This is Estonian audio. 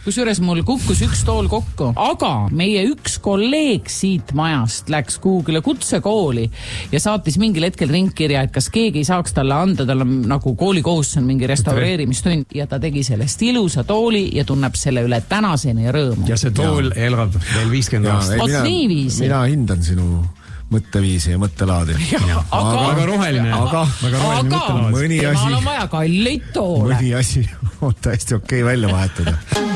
kusjuures mul kukkus üks tool kokku, aga meie üks kolleeg siit majast läks kuhugile kutsekooli ja saatis mingil hetkel ringkirja, et kas keegi ei saaks talle anda, tal on nagu koolikohustus on mingi restaureerimistund ja ta tegi sellest ilusa tooli ja tunneb selle üle tänaseni rõõmu. Ja see tool elab veel 50 aastat. Mina hindan sinu mõtteviisi ja mõttelaadi. Väga roheline. Aga mõni asi on vaja kalleid toole. Mõni asi on täiesti okei välja vahetada.